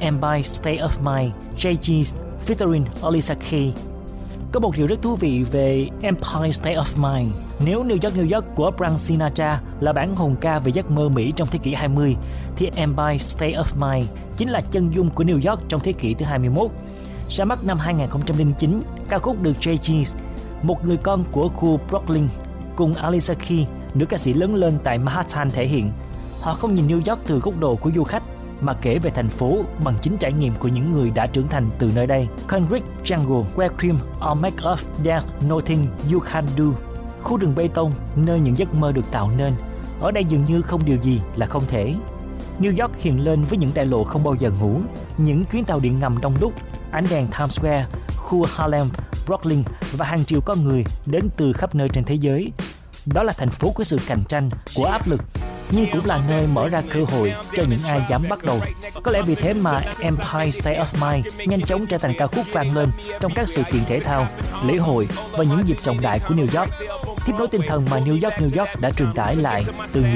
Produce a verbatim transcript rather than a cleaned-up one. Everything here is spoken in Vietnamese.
Empire State of Mind, Jay Z featuring Alicia Keys. Có một điều rất thú vị về Empire State of Mind. Nếu New York New York của Frank Sinatra là bản hồn ca về giấc mơ Mỹ trong thế kỷ hai mươi, thì Empire State of Mind chính là chân dung của New York trong thế kỷ thứ hai mươi mốt. Ra mắt năm hai không không chín, ca khúc được Jay Z, một người con của khu Brooklyn, cùng Alicia Keys, nữ ca sĩ lớn lên tại Manhattan thể hiện. Họ không nhìn New York từ góc độ của du khách, mà kể về thành phố bằng chính trải nghiệm của những người đã trưởng thành từ nơi đây. Concrete Jungle, Where Cream or Make Up There's Nothing You Can Do. Khu rừng bê tông, nơi những giấc mơ được tạo nên. Ở đây dường như không điều gì là không thể. New York hiện lên với những đại lộ không bao giờ ngủ, những chuyến tàu điện ngầm đông đúc, ánh đèn Times Square, khu Harlem, Brooklyn và hàng triệu con người đến từ khắp nơi trên thế giới. Đó là thành phố của sự cạnh tranh, của áp lực, nhưng cũng là nơi mở ra cơ hội cho những ai dám bắt đầu. Có lẽ vì thế mà Empire State of Mind nhanh chóng trở thành ca khúc vang lên trong các sự kiện thể thao, lễ hội và những dịp trọng đại của New York, tiếp nối tinh thần mà New York New York đã truyền tải lại từ